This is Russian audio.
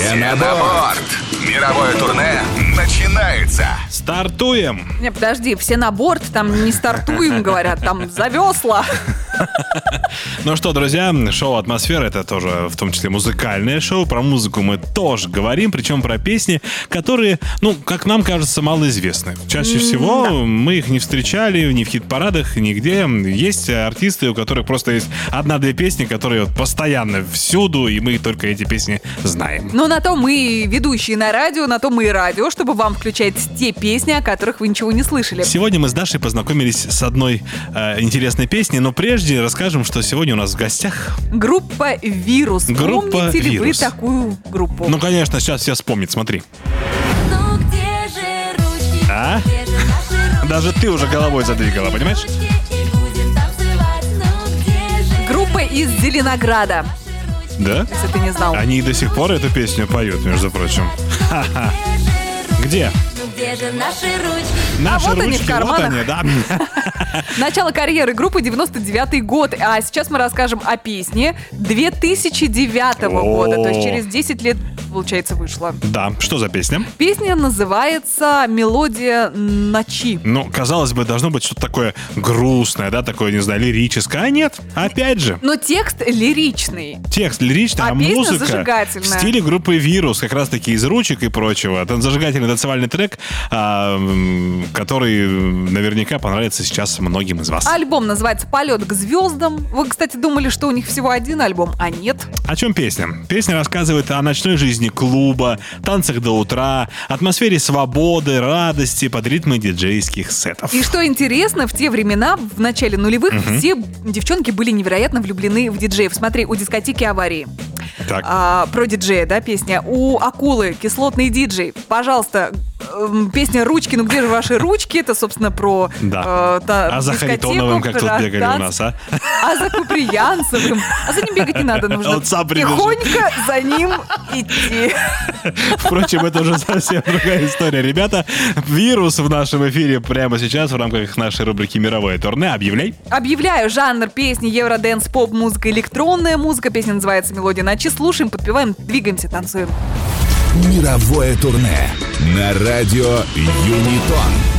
Все на борт! Мировое турне начинается! Стартуем! Не, подожди, все на борт, там не стартуем, говорят, там за весла. Ну что, друзья, шоу «Атмосфера» — это тоже в том числе музыкальное шоу. Про музыку мы тоже говорим, причем про песни, которые, как нам кажется, малоизвестны. Чаще всего мы их не встречали ни в хит-парадах, нигде. Есть артисты, у которых просто есть одна-две песни, которые постоянно всюду, и мы только эти песни знаем. Ну, на то мы ведущие на радио, на то мы и радио, чтобы вам включать те песни, о которых вы ничего не слышали. Сегодня мы с Дашей познакомились с одной интересной песней, но прежде расскажем, что сегодня у нас в гостях группа «Вирус». Помните ли вы такую группу? Ну, конечно, сейчас все вспомнят, смотри. Ну где же ручки? А? Где же наши ручки? Даже ты уже головой задвигала, понимаешь? И будем танцевать. Ну где же Группа из Зеленограда, Да? если ты не знал. Они и до сих пор эту песню поют, между прочим. Ха-ха. Где? Ну где же наши ручки? Наши вот они в ручки, карманах. вот они, да. Начало карьеры группы 99-й год, а сейчас мы расскажем о песне 2009 года, то есть через 10 лет, получается, вышла. Да, что за песня? Песня называется «Мелодия ночи». Ну, казалось бы, должно быть что-то такое грустное, да, такое, не знаю, лирическое. А нет, опять же. Но текст лиричный. Текст лиричный, а песня музыка в зажигательная. стиле группы «Вирус», как раз-таки из ручек и прочего. Это зажигательный танцевальный трек, который наверняка понравится сейчас многим из вас. Альбом называется «Полет к звездам». Вы, кстати, думали, что у них всего один альбом, а нет. О чем песня? Песня рассказывает о ночной жизни клуба, танцах до утра, атмосфере свободы, радости под ритмы диджейских сетов. И что интересно, в те времена, в начале нулевых, все девчонки были невероятно влюблены в диджеев. Смотри, у дискотеки «Аварии». Так. Про диджея, да, песня. У Акулы «Кислотный диджей». Пожалуйста, песня «Ручки». Ну где же ваши ручки? Это, собственно, про А за Харитоновым как тут бегали у нас, а? А за Куприянцевым. А за ним бегать не надо, нужно Он сам прибежит. тихонько за ним идти. Впрочем, это уже совсем другая история. Ребята, «Вирус» в нашем эфире прямо сейчас в рамках нашей рубрики «Мировое турне». Объявляй. Объявляю жанр песни евродэнс, поп-музыка, электронная музыка. Песня называется «Мелодия ночи». Слушаем, подпеваем, двигаемся, танцуем. Мировое турне на радио Юнитон.